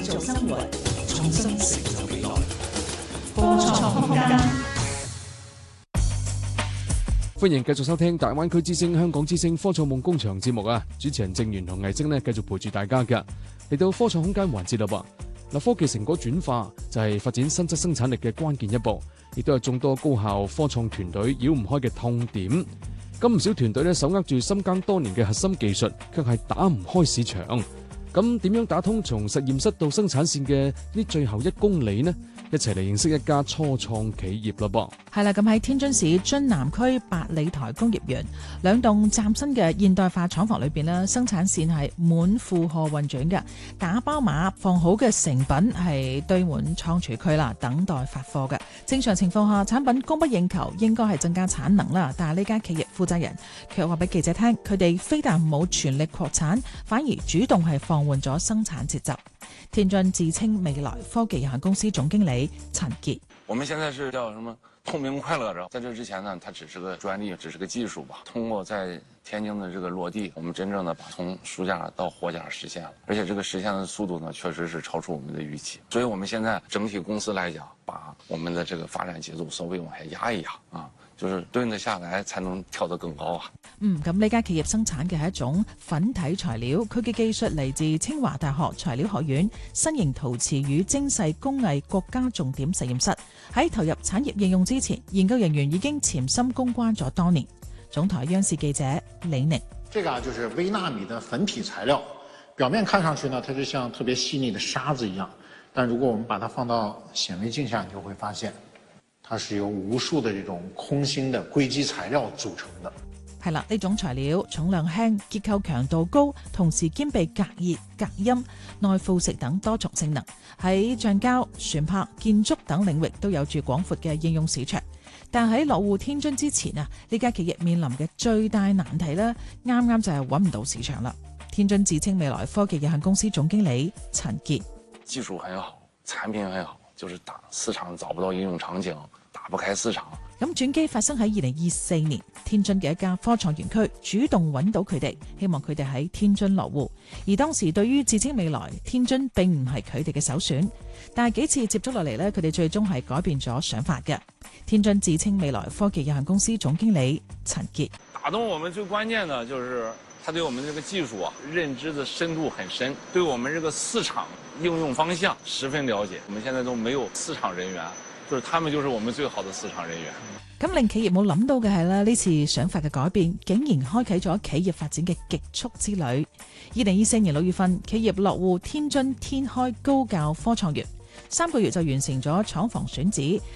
製造生活，創新成就未來。科創空間， 歡迎繼續收聽大灣區之聲、香港之聲科創夢工場節目啊！主持人鄭源同魏晶呢，繼續陪住大家㗎。嚟到科創空間環節啦噃。嗱，科技成果轉化就係發展新質生產力嘅關鍵一步，亦都有眾多高校科創團隊繞唔開嘅痛點。咁唔少團隊呢，手握住深耕多年嘅核心技術，卻係打唔開市場。咁點樣打通從實驗室到生產線嘅呢最後1公里呢？一齊嚟認識一家初創企業啦噃。 係啦，咁喺天津市津南區八里台工業園2棟嶄新嘅現代化廠房裏邊呢，生產線係滿負荷運轉嘅，打包碼放好嘅成品係堆滿倉儲區啦，等待發貨嘅。正常情況下，產品供不應求，應該係增加產能啦。但係呢間企業負責人卻話俾記者聽，佢哋非但冇全力擴產，反而主動係放緩咗生產節奏。天津智青未來科技有限公司總經理陳傑： 我們現在是叫什麼痛並快樂着，在這之前呢，它只是個專利，只是個技術吧。通過在天津的這個落地，我們真正的把從書架到貨架實現了，而且這個實現的速度呢，確實是超出我們的預期。所以我們現在整體公司來講，把我們的這個發展節奏稍微往下壓一壓啊，就是蹲得下來才能跳得更高啊。 咁呢間企業生產嘅係一種粉體材料，佢嘅技術嚟自清華大學材料學院新型陶瓷與精細工藝國家重點實驗室。喺投入產業應用之前，研究人員已經潛心攻關咗多年。總台央視記者李寧： 這個就是微納米的粉體材料，表面看上去呢，它就像特別細膩的沙子一樣，但如果我們把它放到顯微鏡下，你就會發現，它是由無數的這種空心的硅基材料組成的。 係啦，呢種材料重量輕、結構強度高，同時兼備隔熱、隔音、耐腐蝕等多重性能，喺橡膠、船舶、建築等領域都有住廣闊嘅應用市場。但喺落戶天津之前啊，呢家企業面臨嘅最大難題呢，啱啱就係揾唔到市場啦。天津智青未來科技有限公司總經理陳傑： 技術很好，產品很好，就是市場找不到應用場景，打不開市場。 咁轉機發生喺2024年，天津嘅一家科創園區主動揾到佢哋，希望佢哋喺天津落戶。而當時對於智青未來，天津並唔係佢哋嘅首選。但係幾次接觸落嚟呢，佢哋最終係改變咗想法嘅。天津智青未來科技有限公司總經理陳傑： 打動我們最關鍵的就是他對我們這個技術啊認知的深度很深，對我們這個市場應用方向十分了解。我們現在都沒有市場人員，就是他們就是我們最好的市場人員。 咁令企業冇諗到嘅係呢次想法嘅改變，竟然開啟咗企業發展嘅極速之旅。2024年6月份，企業落戶天津天開高教科創園，3個月就完成咗廠房選址，